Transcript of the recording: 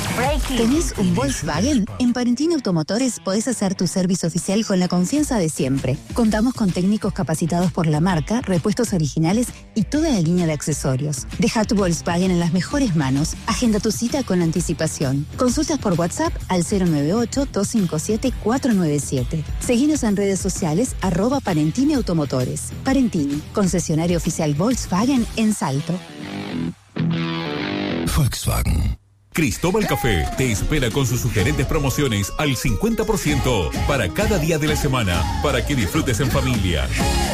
¿Tenés un Volkswagen? En Parentini Automotores podés hacer tu servicio oficial con la confianza de siempre. Contamos con técnicos capacitados por la marca, repuestos originales y toda la línea de accesorios. Deja tu Volkswagen en las mejores manos. Agenda tu cita con anticipación. Consultas por WhatsApp al 098-257-497. Seguinos en redes sociales @Parentini Automotores. Parentini, concesionario oficial Volkswagen en Salto. Volkswagen. Cristóbal Café te espera con sus sugerentes promociones al 50% para cada día de la semana, para que disfrutes en familia.